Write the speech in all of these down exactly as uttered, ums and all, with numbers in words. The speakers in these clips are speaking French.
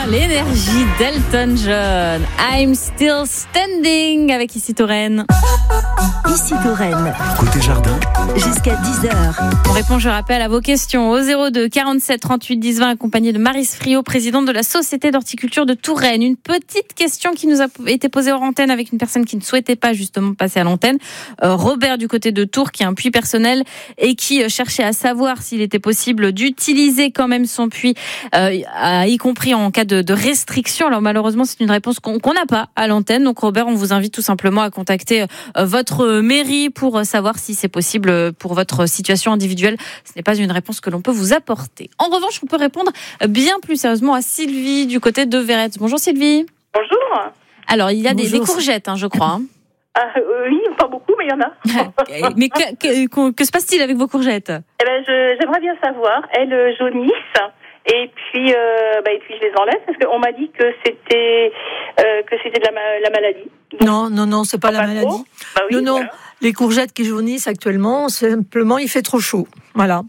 l'énergie d'Elton John. I'm still standing avec Ici Touraine. Ici Touraine. Côté jardin. Jusqu'à dix heures. On répond, je rappelle, à vos questions au zéro deux quarante-sept trente-huit dix vingt, accompagné de Maryse Friot, présidente de la Société d'horticulture de Touraine. Une petite question qui nous a été posée hors antenne avec une personne qui ne souhaitait pas justement passer à l'antenne. Euh, Robert du côté de Tours, qui a un puits personnel et qui cherchait à savoir s'il était possible d'utiliser quand même son puits, euh, y compris en cas de, de restriction. Alors malheureusement, c'est une réponse qu'on qu'on n'a pas à l'antenne. Donc Robert, on vous invite tout simplement à contacter euh, votre mairie pour savoir si c'est possible pour votre situation individuelle. Ce n'est pas une réponse que l'on peut vous apporter. En revanche, on peut répondre bien plus sérieusement à Sylvie du côté de Verrette. Bonjour Sylvie. Bonjour. Alors, il y a des, Bonjour. des courgettes, hein, je crois. Hein. Ah, euh, oui, pas beaucoup, mais il y en a. Mais que, que, que, que se passe-t-il avec vos courgettes ? Eh ben, je, j'aimerais bien savoir. Elles euh, jaunissent. Et puis, euh, bah, et puis je les enlève parce qu'on m'a dit que c'était euh, que c'était de la, ma- la maladie. Donc, Non, non, non, c'est pas la pas maladie. trop. Bah oui, non, non, voilà. les courgettes qui jaunissent actuellement, simplement, il fait trop chaud. Voilà.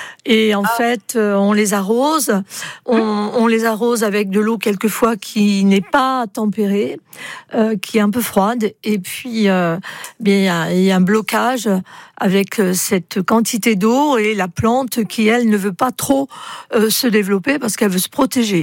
Et en Ah. fait, euh, on les arrose. On, on les arrose avec de l'eau quelquefois qui n'est pas tempérée, euh, qui est un peu froide. Et puis, euh, bien, il y a- il y a un blocage avec euh, cette quantité d'eau et la plante qui, elle, ne veut pas trop euh, se développer parce qu'elle veut se protéger.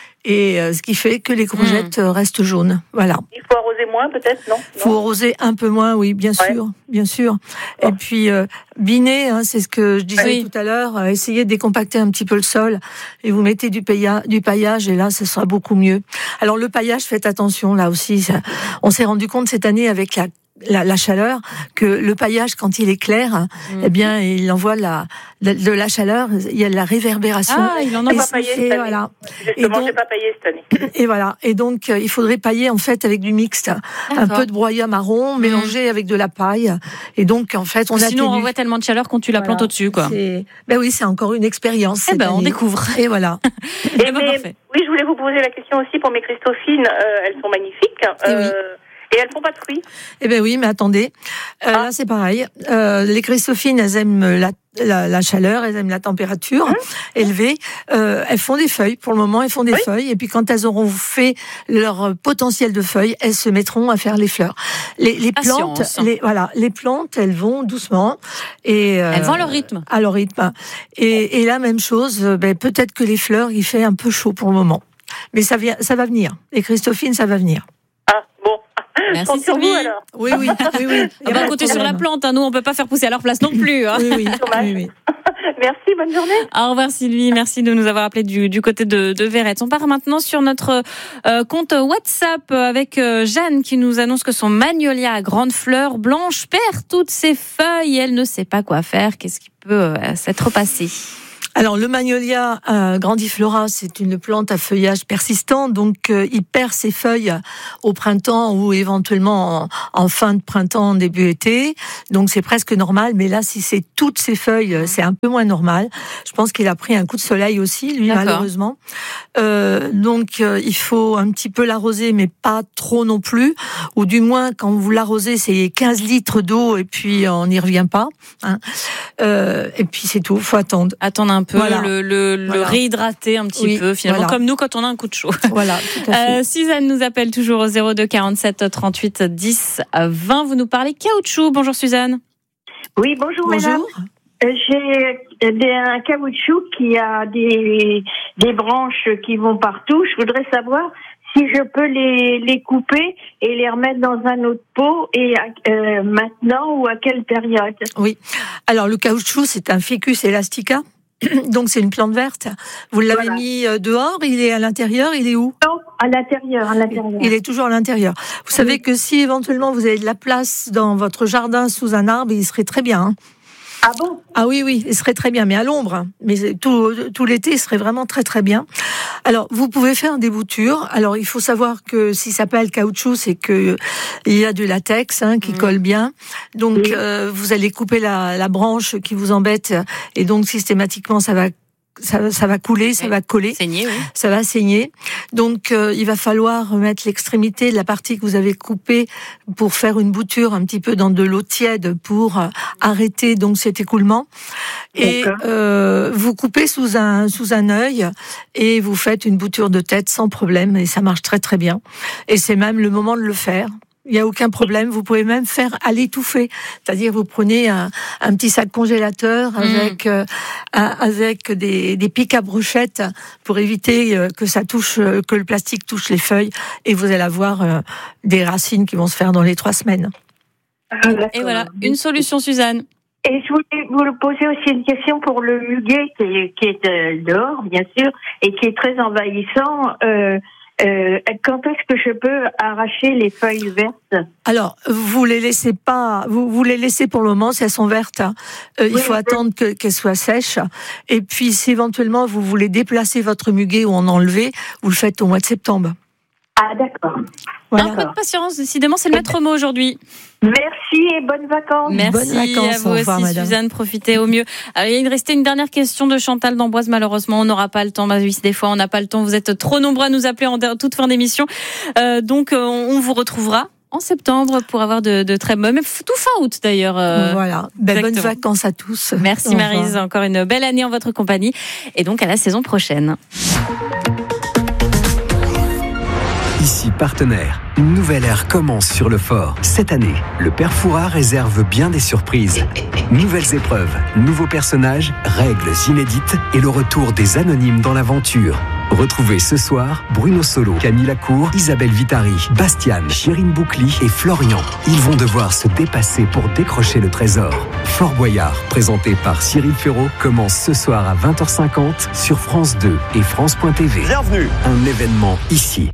Et euh, ce qui fait que les courgettes euh, restent jaunes. Voilà. Il faut arroser moins, peut-être, non, Faut non. arroser un peu moins, oui, bien Ouais. sûr, bien sûr. Et Bon. puis euh, biner, hein, c'est ce que je disais Oui. tout à l'heure. euh, essayez de décompacter un petit peu le sol et vous mettez du, pailla- du paillage et là, ce sera beaucoup mieux. Alors le paillage, faites attention là aussi. Ça, on s'est rendu compte cette année avec la La, la chaleur, que le paillage, quand il est clair, Mmh. eh bien, il envoie la, de, de la chaleur, il y a de la réverbération. Ah, il en a et, pas c'est- paillé cette et année. voilà. Justement, donc- j'ai pas payé cette année. Et voilà. Et donc, euh, il faudrait pailler en fait avec du mixte, un D'accord. peu de broyat marron mélangé avec de la paille. Et donc, en fait, on Sinon, on atténue. renvoie tellement de chaleur qu'on tue la plante Voilà. au-dessus, quoi. C'est- Ben oui, c'est encore une expérience. Eh cette ben, on année. découvre. Et voilà. Eh ben, mais, parfait. oui, je voulais vous poser la question aussi pour mes Christophines. Euh, elles sont magnifiques. Eh Euh, oui. Et elles font pas de fruits. Eh ben oui, mais attendez. Euh, Ah. Là, c'est pareil. Euh, les Christophines, elles aiment la, la, la chaleur, elles aiment la température élevée. Euh, elles font des feuilles. Pour le moment, elles font des Oui. feuilles. Et puis, quand elles auront fait leur potentiel de feuilles, elles se mettront à faire les fleurs. Les, les plantes, Patience. les, voilà, les plantes, elles vont doucement. Et euh, Elles vont à leur rythme. À leur rythme. Et, et la même chose. euh, Ben, peut-être que les fleurs, il fait un peu chaud pour le moment. Mais ça vient, ça va venir. Les Christophines, ça va venir. Ah, bon. Merci, Compte sur Sylvie. vous, alors. Oui, oui, oui, oui. On va compter sur la plante. Hein. Nous, on peut pas faire pousser à leur place non plus. Hein. Oui, oui, Dommage. oui, oui. Merci, bonne journée. Au revoir Sylvie, merci de nous avoir appelé du, du côté de, de Verrette. On part maintenant sur notre euh, compte WhatsApp avec euh, Jeanne qui nous annonce que son magnolia à grandes fleurs blanches perd toutes ses feuilles et elle ne sait pas quoi faire. Qu'est-ce qui peut euh, s'être passé ? Alors, le magnolia euh, grandiflora, c'est une plante à feuillage persistant, donc euh, il perd ses feuilles au printemps ou éventuellement en, en fin de printemps, début été. Donc, c'est presque normal. Mais là, si c'est toutes ses feuilles, c'est un peu moins normal. Je pense qu'il a pris un coup de soleil aussi, lui, D'accord. malheureusement. Euh, donc, euh, il faut un petit peu l'arroser, mais pas trop non plus. Ou du moins, quand vous l'arrosez, c'est quinze litres d'eau et puis on n'y revient pas. Hein. Euh, et puis, c'est tout. Faut attendre. Attendre un peu, Voilà. le, le, le Voilà. réhydrater un petit Oui, peu, finalement, voilà. comme nous quand on a un coup de chaud. Voilà, tout à fait. Euh, Suzanne nous appelle toujours au zéro deux quarante-sept trente-huit dix vingt. Vous nous parlez caoutchouc. Bonjour Suzanne. Oui, bonjour, mesdames. Bonjour. Euh, J'ai des- un caoutchouc qui a des, des branches qui vont partout. Je voudrais savoir si je peux les, les couper et les remettre dans un autre pot et euh, maintenant ou à quelle période? Oui. Alors, le caoutchouc, c'est un Ficus elastica. Donc, c'est une plante verte. Vous l'avez Voilà. mis euh, dehors, il est à l'intérieur, il est où? Non, à l'intérieur, à l'intérieur. Il est toujours à l'intérieur. Vous savez que si éventuellement vous avez de la place dans votre jardin sous un arbre, il serait très bien. Hein. Ah bon? Ah oui, oui, il serait très bien, mais à l'ombre. Hein. Mais tout, tout l'été, il serait vraiment très, très bien. Alors, vous pouvez faire des boutures. Alors, il faut savoir que si ça s'appelle caoutchouc, c'est que il y a du latex hein, qui Mmh. colle bien. Donc, Oui. euh, vous allez couper la, la branche qui vous embête, et donc systématiquement, ça va ça, ça va couler, ça oui. va coller, saigner, oui. ça va saigner. Donc euh, il va falloir remettre l'extrémité de la partie que vous avez coupée pour faire une bouture un petit peu dans de l'eau tiède pour euh, arrêter donc cet écoulement. Et euh, vous coupez sous un sous un œil et vous faites une bouture de tête sans problème et ça marche très très bien. Et c'est même le moment de le faire. Il n'y a aucun problème. Vous pouvez même faire à l'étouffer. C'est-à-dire, vous prenez un, un petit sac congélateur mmh. avec, euh, avec des, des pics à brochettes pour éviter euh, que ça touche, euh, que le plastique touche les feuilles et vous allez avoir euh, des racines qui vont se faire dans les trois semaines. Ah, et voilà, une solution, Suzanne. Et je voulais vous poser aussi une question pour le muguet qui est, qui est euh, dehors, bien sûr, et qui est très envahissant. Euh, Euh, quand est-ce que je peux arracher les feuilles vertes? Alors, vous les laissez pas, vous, vous les laissez pour le moment, si elles sont vertes. Hein. Euh, oui, il faut oui. attendre que, qu'elles soient sèches. Et puis, si éventuellement vous voulez déplacer votre muguet ou en enlever, vous le faites au mois de septembre. Ah, d'accord. Voilà. Un peu de patience, décidément, c'est le maître mot aujourd'hui. Merci et bonnes vacances. Merci bonnes vacances, à vous revoir, aussi, madame. Suzanne. Profitez au mieux. Alors, il restait une dernière question de Chantal d'Amboise. Malheureusement, on n'aura pas le temps. Bah oui, des fois, on n'a pas le temps. Vous êtes trop nombreux à nous appeler en toute fin d'émission. Euh, donc, on, on vous retrouvera en septembre pour avoir de, de très bonnes, mais tout fin août d'ailleurs. Euh, voilà. Ben, bonnes vacances à tous. Merci Maryse. Encore une belle année en votre compagnie. Et donc, à la saison prochaine. Ici Partenaire, une nouvelle ère commence sur le fort. Cette année, le Père Fouras réserve bien des surprises. Nouvelles épreuves, nouveaux personnages, règles inédites et le retour des anonymes dans l'aventure. Retrouvez ce soir Bruno Solo, Camille Lacour, Isabelle Vitari, Bastiane, Chérine Boucli et Florian. Ils vont devoir se dépasser pour décrocher le trésor. Fort Boyard, présenté par Cyril Ferraud, commence ce soir à vingt heures cinquante sur France deux et France point T V. Bienvenue. Un événement ici.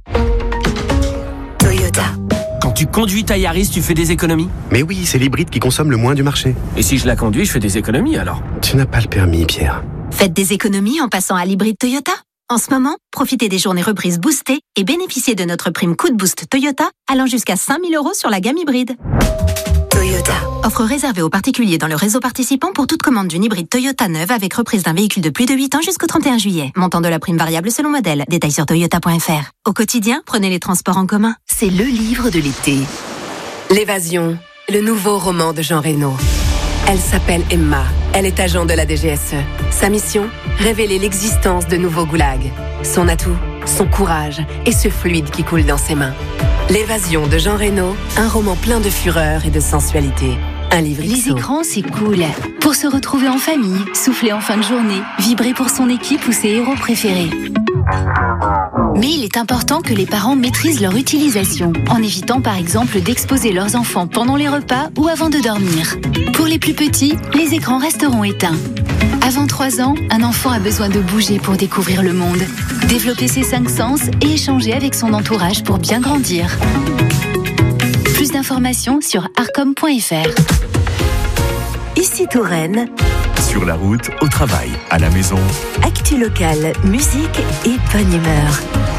Toyota. Quand tu conduis ta Yaris, tu fais des économies? Mais oui, c'est l'hybride qui consomme le moins du marché. Et si je la conduis, je fais des économies alors? Tu n'as pas le permis, Pierre. Faites des économies en passant à l'hybride Toyota. En ce moment, profitez des journées reprises boostées et bénéficiez de notre prime Coup de Boost Toyota allant jusqu'à cinq mille euros sur la gamme hybride. Toyota. Offre réservée aux particuliers dans le réseau participant pour toute commande d'une hybride Toyota neuve avec reprise d'un véhicule de plus de huit ans jusqu'au trente et un juillet. Montant de la prime variable selon modèle. Détails sur toyota point f r. Au quotidien, prenez les transports en commun. C'est le livre de l'été. L'évasion, le nouveau roman de Jean Reno. Elle s'appelle Emma. Elle est agent de la D G S E. Sa mission, révéler l'existence de nouveaux goulags. Son atout, son courage et ce fluide qui coule dans ses mains. L'évasion de Jean Reno, un roman plein de fureur et de sensualité. Un livre Les Ixo. écrans, c'est cool. Pour se retrouver en famille, souffler en fin de journée, vibrer pour son équipe ou ses héros préférés. Mais il est important que les parents maîtrisent leur utilisation, en évitant par exemple d'exposer leurs enfants pendant les repas ou avant de dormir. Pour les plus petits, les écrans resteront éteints. Avant trois ans, un enfant a besoin de bouger pour découvrir le monde, développer ses cinq sens et échanger avec son entourage pour bien grandir. Plus d'informations sur arcom point f r. Ici Touraine. Sur la route, au travail, à la maison. Actu locale, musique et bonne humeur.